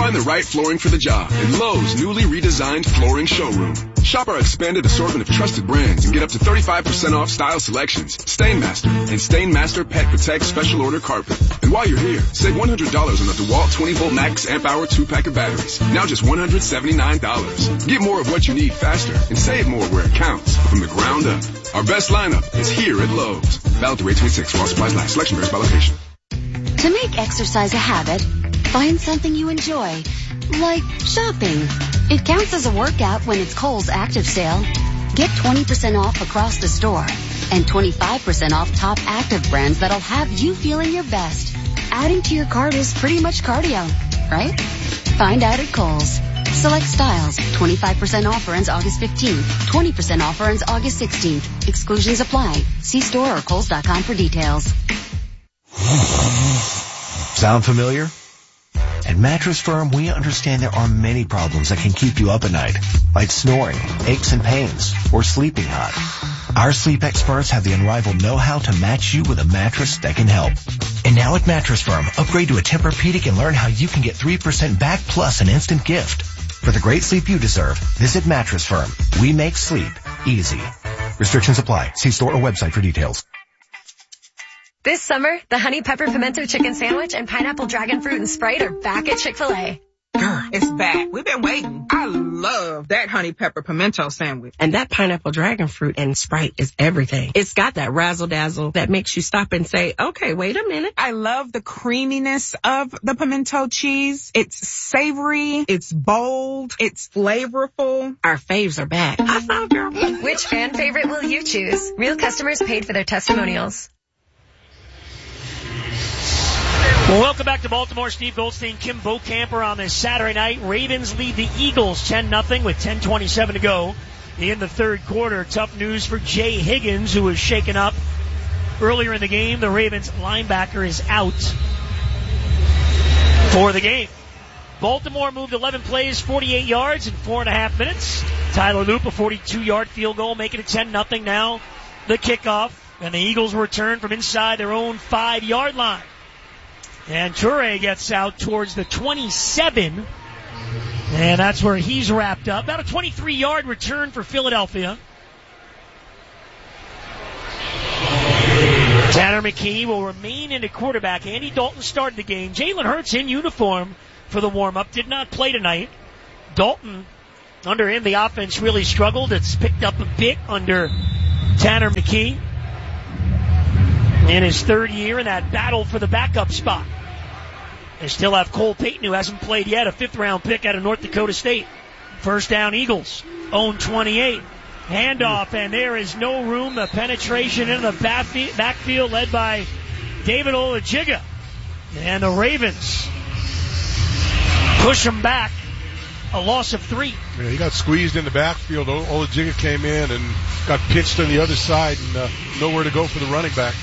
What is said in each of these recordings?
Find the right flooring for the job in Lowe's newly redesigned flooring showroom. Shop our expanded assortment of trusted brands and get up to 35% off style selections, Stainmaster, and Stainmaster Pet Protect Special Order Carpet. And while you're here, save $100 on the DeWalt 20-volt max amp hour 2-pack of batteries. Now just $179. Get more of what you need faster and save more where it counts from the ground up. Our best lineup is here at Lowe's. Valid through 8/26 while supplies last. Selection varies by location. To make exercise a habit, find something you enjoy, like shopping. It counts as a workout when it's Kohl's Active Sale. Get 20% off across the store and 25% off top active brands that'll have you feeling your best. Adding to your cart is pretty much cardio, right? Find out at Kohl's. Select styles. 25% offer ends August 15th. 20% offer ends August 16th. Exclusions apply. See store or Kohls.com for details. Sound familiar? At Mattress Firm, we understand there are many problems that can keep you up at night, like snoring, aches and pains, or sleeping hot. Our sleep experts have the unrivaled know-how to match you with a mattress that can help. And now at Mattress Firm, upgrade to a Tempur-Pedic and learn how you can get 3% back plus an instant gift. For the great sleep you deserve, visit Mattress Firm. We make sleep easy. Restrictions apply. See store or website for details. This summer, the Honey Pepper Pimento Chicken Sandwich and Pineapple Dragon Fruit and Sprite are back at Chick-fil-A. It's back. We've been waiting. I love that Honey Pepper Pimento Sandwich. And that Pineapple Dragon Fruit and Sprite is everything. It's got that razzle-dazzle that makes you stop and say, okay, wait a minute. I love the creaminess of the pimento cheese. It's savory. It's bold. It's flavorful. Our faves are back. High five, girl. Which fan favorite will you choose? Real customers paid for their testimonials. Well, welcome back to Baltimore. Steve Goldstein, Kim Bocamper on this Saturday night. Ravens lead the Eagles 10-0 with 10:27 to go in the third quarter. Tough news for Jay Higgins, who was shaken up earlier in the game. The Ravens linebacker is out for the game. Baltimore moved 11 plays, 48 yards in 4.5 minutes. Tyler Loop, a 42-yard field goal, making it 10-0 now. The kickoff, and the Eagles return from inside their own 5-yard line. And Toure gets out towards the 27, and that's where he's wrapped up. About a 23-yard return for Philadelphia. Tanner McKee will remain in the quarterback. Andy Dalton started the game. Jalen Hurts in uniform for the warm-up. Did not play tonight. Dalton, under him, the offense really struggled. It's picked up a bit under Tanner McKee in his third year in that battle for the backup spot. They still have Cole Payton, who hasn't played yet, a 5th-round pick out of North Dakota State. First down, Eagles. Own 28. Handoff, and there is no room. The penetration into the backfield led by David Olajiga. And the Ravens push him back. A loss of 3. Yeah, he got squeezed in the backfield. Olajiga came in and got pitched on the other side and nowhere to go for the running back.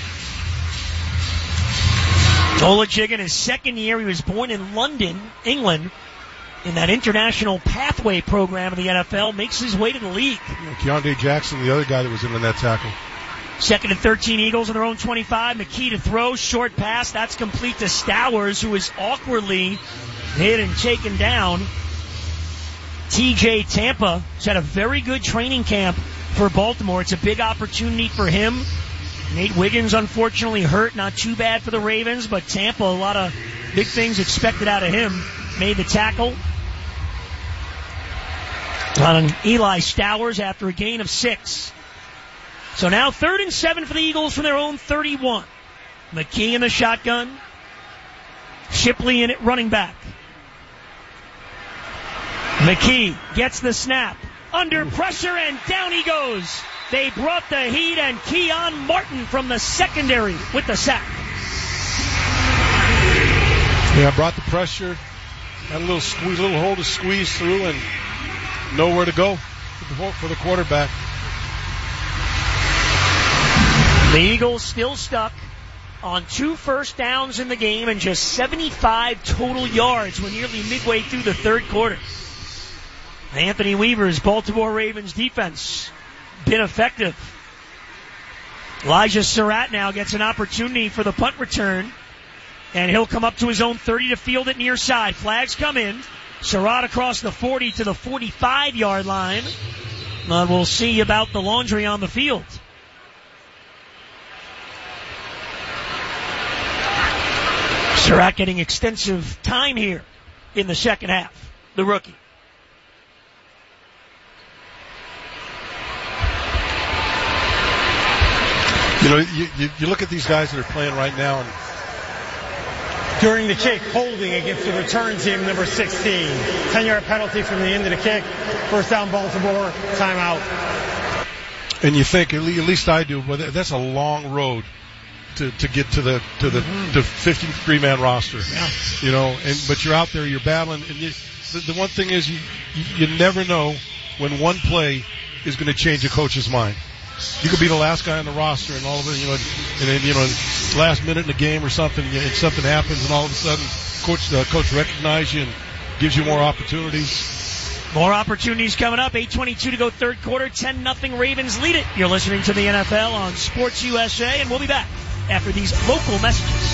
Olajiga in his second year. He was born in London, England, in that international pathway program of the NFL. Makes his way to the league. Yeah, Keontae Jackson, the other guy that was in on that tackle. Second and 13, Eagles on their own 25. McKee to throw, short pass. That's complete to Stowers, who is awkwardly hit and taken down. TJ Tampa has had a very good training camp for Baltimore. It's a big opportunity for him. Nate Wiggins, unfortunately, hurt. Not too bad for the Ravens, but Tampa, a lot of big things expected out of him. Made the tackle on Eli Stowers after a gain of 6. So now 3rd and 7 for the Eagles from their own 31. McKee in the shotgun. Shipley in it, running back. McKee gets the snap. Under pressure, and down he goes. They brought the heat, and Keon Martin from the secondary with the sack. Yeah, brought the pressure. Had a little squeeze, little hole to squeeze through, and nowhere to go for the quarterback. The Eagles still stuck on 2 first downs in the game and just 75 total yards. We're nearly midway through the third quarter. Anthony Weaver's Baltimore Ravens defense been effective. Elijah Surratt now gets an opportunity for the punt return. And he'll come up to his own 30 to field it near side. Flags come in. Surratt across the 40 to the 45-yard line. We'll see about the laundry on the field. Surratt getting extensive time here in the second half. The rookie. You know, you look at these guys that are playing right now, and during the kick, holding against the return team, number 16. 10-yard penalty from the end of the kick. First down, Baltimore. Timeout. And you think, at least I do, well, that's a long road to get to the 53-man roster. Yeah. You know, but you're out there, you're battling, and the one thing is you never know when one play is going to change a coach's mind. You could be the last guy on the roster, and all of it, you know, and then, you know, last minute in the game or something, and something happens, and all of a sudden, coach recognizes you and gives you more opportunities. More opportunities coming up. 8:22 to go, third quarter. 10-0 Ravens lead it. You're listening to the NFL on Sports USA, and we'll be back after these local messages.